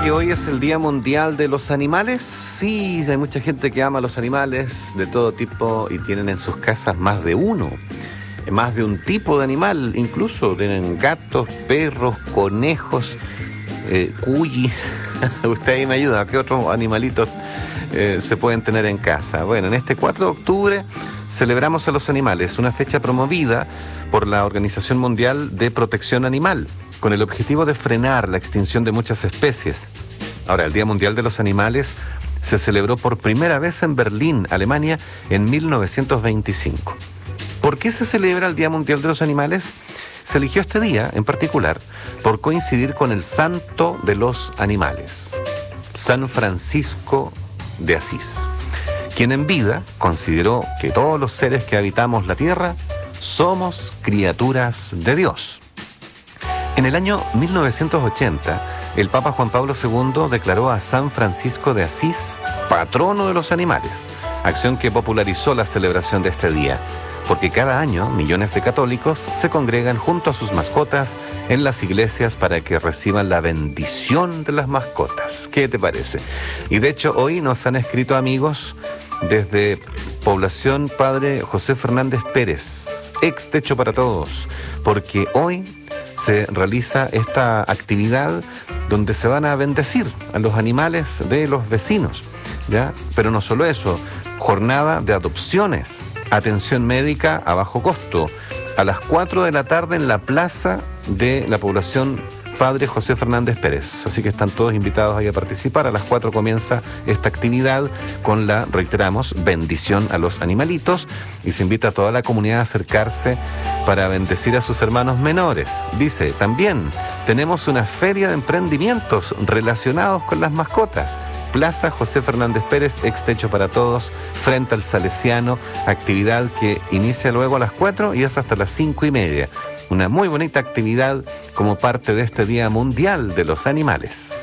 que hoy es el Día Mundial de los Animales? Sí, hay mucha gente que ama a los animales de todo tipo y tienen en sus casas más de uno, más de un tipo de animal, incluso tienen gatos, perros, conejos, cuyi. Usted ahí me ayuda, ¿qué otros animalitos se pueden tener en casa? Bueno, en este 4 de octubre celebramos a los animales, una fecha promovida por la Organización Mundial de Protección Animal, con el objetivo de frenar la extinción de muchas especies. Ahora, el Día Mundial de los Animales se celebró por primera vez en Berlín, Alemania, en 1925. ¿Por qué se celebra el Día Mundial de los Animales? Se eligió este día, en particular, por coincidir con el santo de los animales, San Francisco de Asís, quien en vida consideró que todos los seres que habitamos la tierra somos criaturas de Dios. En el año 1980, el Papa Juan Pablo II declaró a San Francisco de Asís patrono de los animales, acción que popularizó la celebración de este día, porque cada año millones de católicos se congregan junto a sus mascotas en las iglesias para que reciban la bendición de las mascotas. ¿Qué te parece? Y de hecho hoy nos han escrito amigos desde Población Padre José Fernández Pérez, ex Techo para Todos, porque hoy se realiza esta actividad donde se van a bendecir a los animales de los vecinos, ¿ya? Pero no solo eso, jornada de adopciones, atención médica a bajo costo, a las 4 de la tarde en la plaza de la Población Padre José Fernández Pérez. Así que están todos invitados ahí a participar. A las 4 comienza esta actividad con la, reiteramos, bendición a los animalitos, y se invita a toda la comunidad a acercarse para bendecir a sus hermanos menores. Dice, también tenemos una feria de emprendimientos relacionados con las mascotas. Plaza José Fernández Pérez, ex Techo para Todos, frente al Salesiano, actividad que inicia luego a las 4 y es hasta las 5:30. Una muy bonita actividad como parte de este Día Mundial de los Animales.